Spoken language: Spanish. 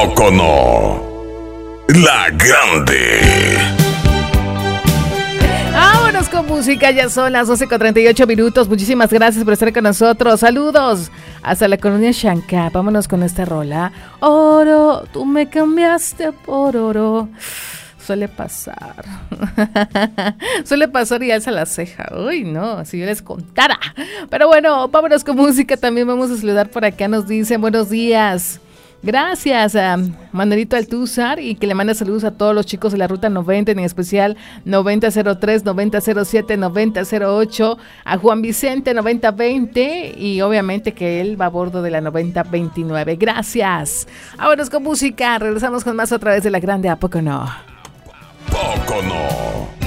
Poco no. La grande. Vámonos con música, ya son las 12:38. Muchísimas gracias por estar con nosotros. Saludos hasta la colonia Shankar. Vámonos con esta rola. Oro, tú me cambiaste por oro. Suele pasar. Suele pasar y alza la ceja. Uy, no, si yo les contara. Pero bueno, vámonos con música. También vamos a saludar por acá. Nos dicen buenos días. Gracias a Manuelito Altúzar y que le manda saludos a todos los chicos de la Ruta 90, en especial 9003, 9007, 9008, a Juan Vicente 9020 y obviamente que él va a bordo de la 9029. Gracias. Vámonos con música. Regresamos con más a través de la grande. ¿A poco no? Poco no.